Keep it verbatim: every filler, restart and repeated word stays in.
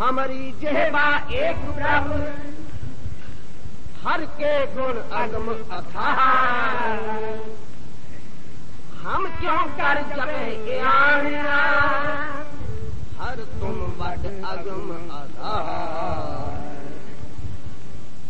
हमारी जेबा एक प्रभु हर के गुण अगम अथाह हम क्यों कर जपे आना हर तुम बड़ अगम अथाह